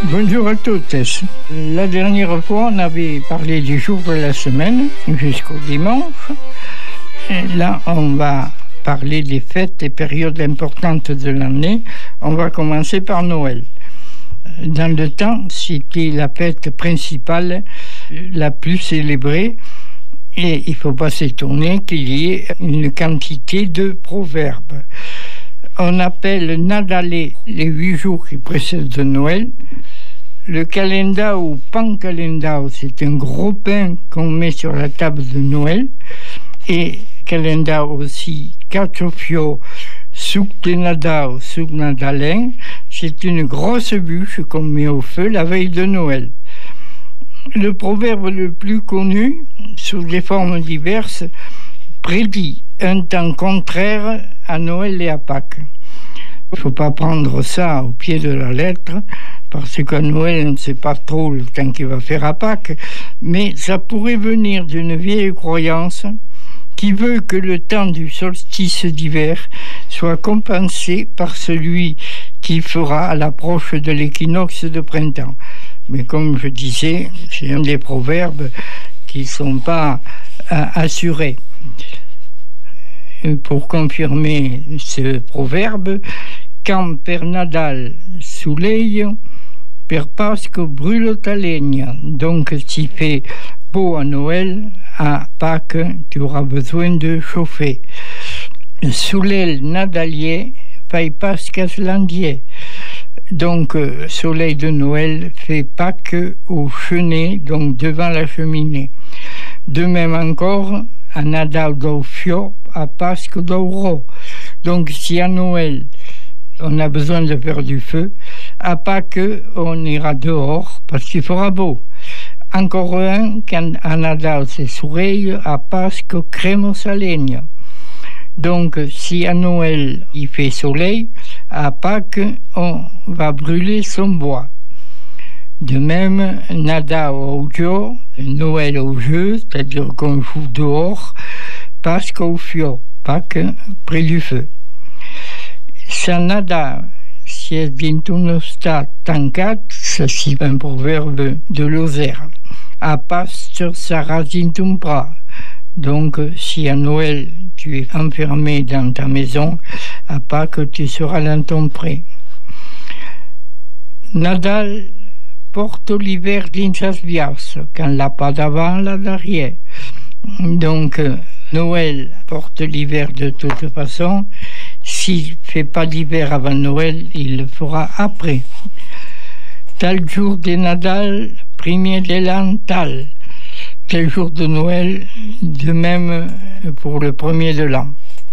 Bonjour à toutes. La dernière fois, on avait parlé du jour de la semaine jusqu'au dimanche. Et là, on va parler des fêtes et périodes importantes de l'année. On va commencer par Noël. Dans le temps, c'était la fête principale, la plus célébrée. Et il ne faut pas s'étonner qu'il y ait une quantité de proverbes. On appelle Nadalé les 8 jours qui précèdent Noël. Le calendar ou pan-calendar, c'est un gros pain qu'on met sur la table de Noël. Et calendar aussi, cachofio, souk de Nadal, souk nadalin, c'est une grosse bûche qu'on met au feu la veille de Noël. Le proverbe le plus connu, sous des formes diverses, prédit un temps contraire à Noël et à Pâques. Il ne faut pas prendre ça au pied de la lettre, parce qu'à Noël, on ne sait pas trop le temps qu'il va faire à Pâques, mais ça pourrait venir d'une vieille croyance qui veut que le temps du solstice d'hiver soit compensé par celui qui fera à l'approche de l'équinoxe de printemps. Mais comme je disais, c'est un des proverbes qui ne sont pas assurés. Pour confirmer ce proverbe, quand per Nadal soleil, per Pasqua brûle ta legna. Donc, s'il fait beau à Noël, à Pâques, tu auras besoin de chauffer. Soleil nadalier, fai Pascas landier. Donc, soleil de Noël fait Pâques au chenet, donc devant la cheminée. De même encore, à Nadal do fio, à Pâques d'Auro. Donc, si à Noël, on a besoin de faire du feu, à Pâques, on ira dehors parce qu'il fera beau. Encore un, quand à Nadal c'est soleil, à Pâques, cremos a legna. Donc, si à Noël, il fait soleil, à Pâques, on va brûler son bois. De même, Nadal au jeu, Noël au jeu, c'est-à-dire qu'on joue dehors, Pâques au fio, Pâques près du feu. Sa Nadal, si è vinto sta tancat, ça c'est un proverbe de Lozère. À Pâques, ça rasine un bras. Donc, si à Noël, tu es enfermé dans ta maison, à Pâques, tu seras dans ton pré. Nadal porte l'hiver dins as vias, quand l'a pas d'avant, l'a d'arrière. Donc, Noël porte l'hiver de toute façon. S'il ne fait pas d'hiver avant Noël, il le fera après. Tal jour de Nadal, premier de l'an, tal. Tel jour de Noël, de même pour le premier de l'an.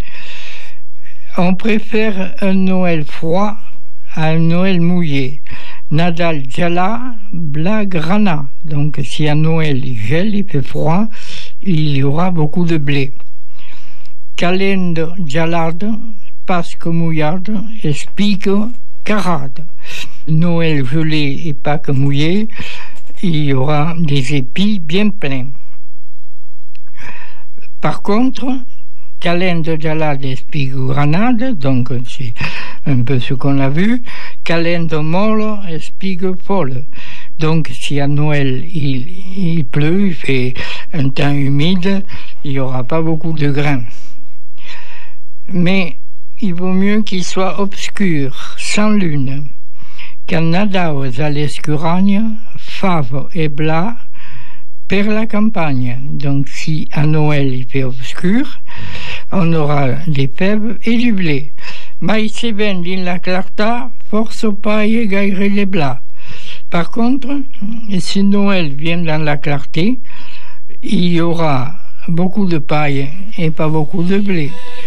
On préfère un Noël froid à un Noël mouillé. Nadal jala, bla grana. Donc si à Noël il gèle, il fait froid, il y aura beaucoup de blé. Calendo jalade, Pasque mouillade, espigue carade. Noël gelé et Pâques mouillé, il y aura des épis bien pleins. Par contre, calendo jalade, espigue granade, donc c'est un peu ce qu'on a vu, calendo molo, espigue folle. Donc si à Noël il pleut, il fait un temps humide, il n'y aura pas beaucoup de grains. Mais il vaut mieux qu'il soit obscur, sans lune. Quand Nadal all'escuragne, fave et blas, per la campagne. Donc si à Noël il fait obscur, on aura des fèves et du blé. Mais si ben in la clartà, force paille gaire les blas. Par contre, si Noël vient dans la clarté, il y aura beaucoup de paille et pas beaucoup de blé.